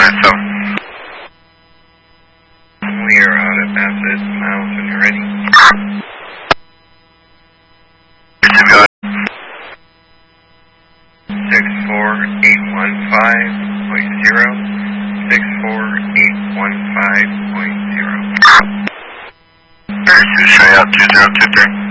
so. We are out at Bassett, miles when you're ready. 64815.0. 64815.0. Straight out 2023.